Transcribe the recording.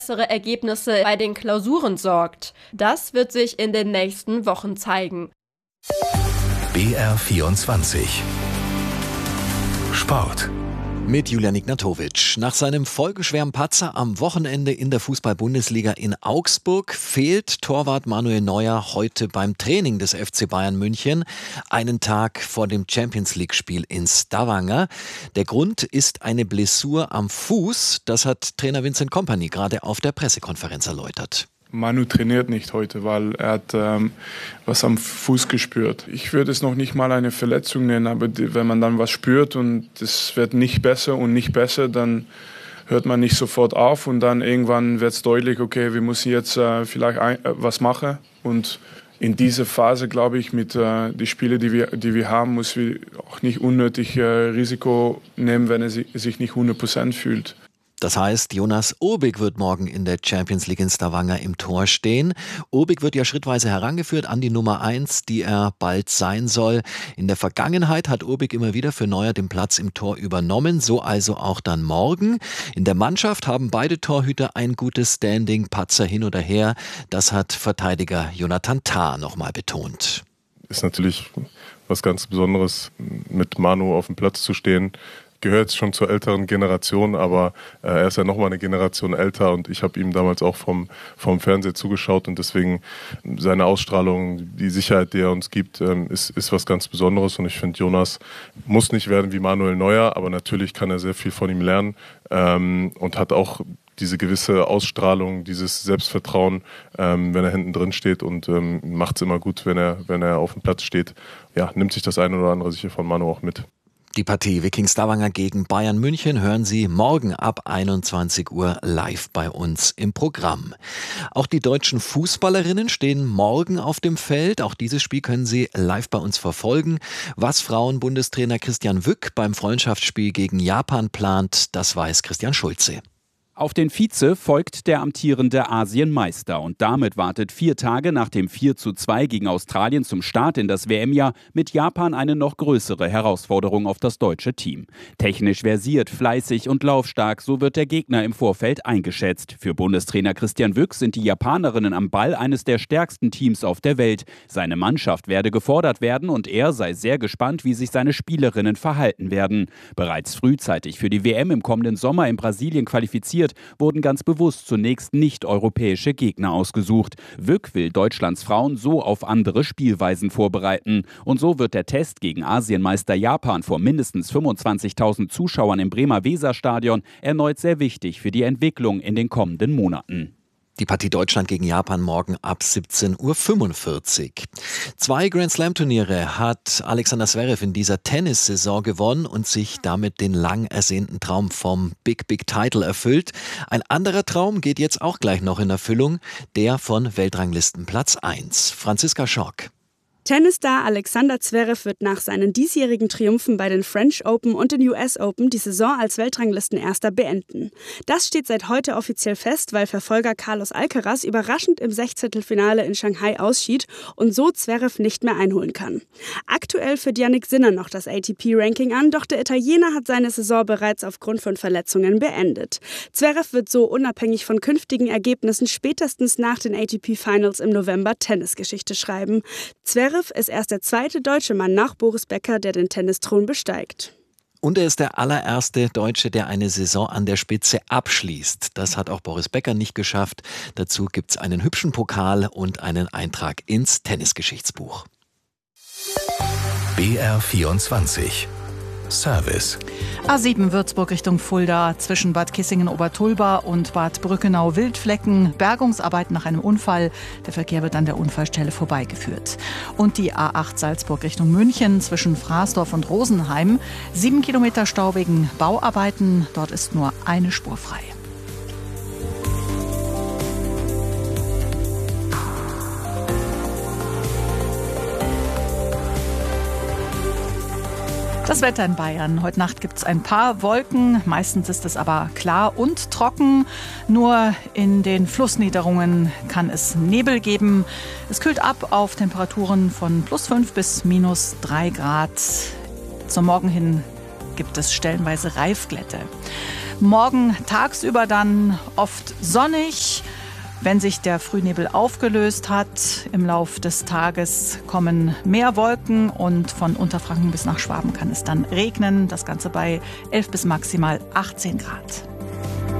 bessere Ergebnisse bei den Klausuren sorgt. Das wird sich in den nächsten Wochen zeigen. BR24 Sport. Mit Julian Ignatowitsch. Nach seinem folgeschweren Patzer am Wochenende in der Fußball-Bundesliga in Augsburg fehlt Torwart Manuel Neuer heute beim Training des FC Bayern München, einen Tag vor dem Champions-League-Spiel in Stavanger. Der Grund ist eine Blessur am Fuß. Das hat Trainer Vincent Kompany gerade auf der Pressekonferenz erläutert. Manu trainiert nicht heute, weil er hat was am Fuß gespürt. Ich würde es noch nicht mal eine Verletzung nennen, aber wenn man dann was spürt und es wird nicht besser, dann hört man nicht sofort auf und dann irgendwann wird es deutlich, okay, wir müssen jetzt vielleicht was machen. Und in dieser Phase, glaube ich, mit den Spielen, die wir haben, muss wir auch nicht unnötig Risiko nehmen, wenn er sich nicht 100% fühlt. Das heißt, Jonas Obig wird morgen in der Champions League in Stavanger im Tor stehen. Obig wird ja schrittweise herangeführt an die Nummer 1, die er bald sein soll. In der Vergangenheit hat Obig immer wieder für Neuer den Platz im Tor übernommen, so also auch dann morgen. In der Mannschaft haben beide Torhüter ein gutes Standing, Patzer hin oder her. Das hat Verteidiger Jonathan Tah nochmal betont. Ist natürlich was ganz Besonderes, mit Manu auf dem Platz zu stehen. Gehört schon zur älteren Generation, aber er ist ja noch mal eine Generation älter und ich habe ihm damals auch vom Fernseher zugeschaut und deswegen seine Ausstrahlung, die Sicherheit, die er uns gibt, ist was ganz Besonderes und ich finde, Jonas muss nicht werden wie Manuel Neuer, aber natürlich kann er sehr viel von ihm lernen und hat auch diese gewisse Ausstrahlung, dieses Selbstvertrauen, wenn er hinten drin steht und macht es immer gut, wenn er auf dem Platz steht. Ja, nimmt sich das eine oder andere sicher von Manu auch mit. Die Partie Wiking Stavanger gegen Bayern München hören Sie morgen ab 21 Uhr live bei uns im Programm. Auch die deutschen Fußballerinnen stehen morgen auf dem Feld. Auch dieses Spiel können Sie live bei uns verfolgen. Was Frauenbundestrainer Christian Wück beim Freundschaftsspiel gegen Japan plant, das weiß Christian Schulze. Auf den Vize folgt der amtierende Asienmeister und damit wartet 4 Tage nach dem 4:2 gegen Australien zum Start in das WM-Jahr mit Japan eine noch größere Herausforderung auf das deutsche Team. Technisch versiert, fleißig und laufstark, so wird der Gegner im Vorfeld eingeschätzt. Für Bundestrainer Christian Wück sind die Japanerinnen am Ball eines der stärksten Teams auf der Welt. Seine Mannschaft werde gefordert werden und er sei sehr gespannt, wie sich seine Spielerinnen verhalten werden. Bereits frühzeitig für die WM im kommenden Sommer in Brasilien qualifiziert, wurden ganz bewusst zunächst nicht-europäische Gegner ausgesucht. Wück will Deutschlands Frauen so auf andere Spielweisen vorbereiten. Und so wird der Test gegen Asienmeister Japan vor mindestens 25.000 Zuschauern im Bremer Weserstadion erneut sehr wichtig für die Entwicklung in den kommenden Monaten. Die Partie Deutschland gegen Japan morgen ab 17:45 Uhr. 2 Grand-Slam-Turniere hat Alexander Zverev in dieser Tennissaison gewonnen und sich damit den lang ersehnten Traum vom Big Title erfüllt. Ein anderer Traum geht jetzt auch gleich noch in Erfüllung, der von Weltranglistenplatz 1. Franziska Schork. Tennisstar Alexander Zverev wird nach seinen diesjährigen Triumphen bei den French Open und den US Open die Saison als Weltranglistenerster beenden. Das steht seit heute offiziell fest, weil Verfolger Carlos Alcaraz überraschend im Sechzehntelfinale in Shanghai ausschied und so Zverev nicht mehr einholen kann. Aktuell führt Jannik Sinner noch das ATP-Ranking an, doch der Italiener hat seine Saison bereits aufgrund von Verletzungen beendet. Zverev wird so unabhängig von künftigen Ergebnissen spätestens nach den ATP-Finals im November Tennisgeschichte schreiben. Zverev ist erst der zweite deutsche Mann nach Boris Becker, der den Tennisthron besteigt. Und er ist der allererste Deutsche, der eine Saison an der Spitze abschließt. Das hat auch Boris Becker nicht geschafft. Dazu gibt's einen hübschen Pokal und einen Eintrag ins Tennisgeschichtsbuch. BR24 Service. A7 Würzburg Richtung Fulda, zwischen Bad Kissingen-Obertulba und Bad Brückenau-Wildflecken. Bergungsarbeiten nach einem Unfall. Der Verkehr wird an der Unfallstelle vorbeigeführt. Und die A8 Salzburg Richtung München, zwischen Fraßdorf und Rosenheim. 7 Kilometer Stau wegen Bauarbeiten. Dort ist nur eine Spur frei. Das Wetter in Bayern. Heute Nacht gibt es ein paar Wolken. Meistens ist es aber klar und trocken. Nur in den Flussniederungen kann es Nebel geben. Es kühlt ab auf Temperaturen von +5 bis -3 Grad. Zum Morgen hin gibt es stellenweise Reifglätte. Morgen tagsüber dann oft sonnig. Wenn sich der Frühnebel aufgelöst hat, im Lauf des Tages kommen mehr Wolken und von Unterfranken bis nach Schwaben kann es dann regnen. Das Ganze bei 11 bis maximal 18 Grad.